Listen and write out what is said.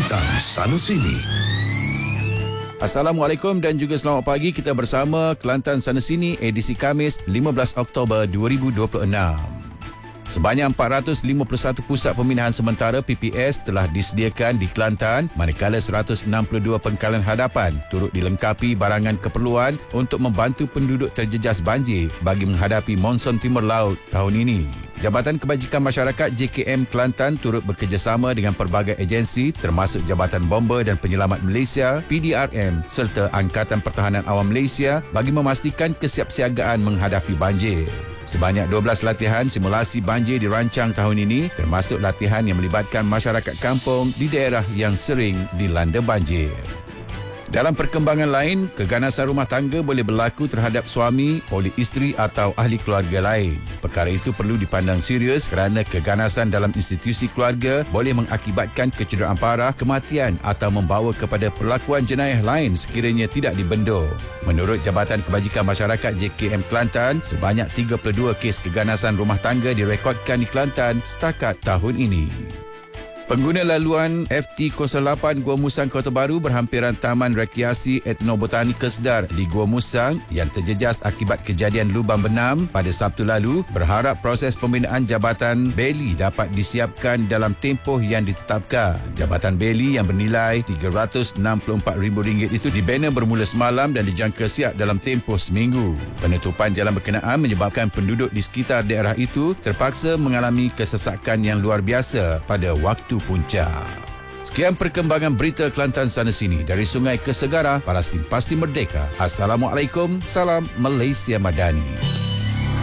Kelantan sana sini. Assalamualaikum dan juga selamat pagi. Kita bersama Kelantan sana sini edisi Khamis 15 Oktober 2026. Sebanyak 451 pusat pemindahan sementara PPS telah disediakan di Kelantan, manakala 162 pengkalan hadapan turut dilengkapi barangan keperluan untuk membantu penduduk terjejas banjir bagi menghadapi monsun timur laut tahun ini. Jabatan Kebajikan Masyarakat JKM Kelantan turut bekerjasama dengan pelbagai agensi termasuk Jabatan Bomber dan Penyelamat Malaysia, PDRM serta Angkatan Pertahanan Awam Malaysia bagi memastikan kesiapsiagaan menghadapi banjir. Sebanyak 12 latihan simulasi banjir dirancang tahun ini, termasuk latihan yang melibatkan masyarakat kampung di daerah yang sering dilanda banjir. Dalam perkembangan lain, keganasan rumah tangga boleh berlaku terhadap suami oleh isteri atau ahli keluarga lain. Perkara itu perlu dipandang serius kerana keganasan dalam institusi keluarga boleh mengakibatkan kecederaan parah, kematian atau membawa kepada perlakuan jenayah lain sekiranya tidak dibendung. Menurut Jabatan Kebajikan Masyarakat JKM Kelantan, sebanyak 32 kes keganasan rumah tangga direkodkan di Kelantan setakat tahun ini. Pengguna laluan FT08 Gua Musang Kota Baru berhampiran Taman Rekreasi Etnobotanika Sedar di Gua Musang yang terjejas akibat kejadian lubang benam pada Sabtu lalu berharap proses pembinaan Jabatan Beli dapat disiapkan dalam tempoh yang ditetapkan. Jabatan Beli yang bernilai RM364,000 itu dibina bermula semalam dan dijangka siap dalam tempoh seminggu. Penutupan jalan berkenaan menyebabkan penduduk di sekitar daerah itu terpaksa mengalami kesesakan yang luar biasa pada waktu puncak. Sekian perkembangan berita Kelantan sana sini dari Sungai ke Segara, Palestin pasti merdeka. Assalamualaikum, salam Malaysia Madani.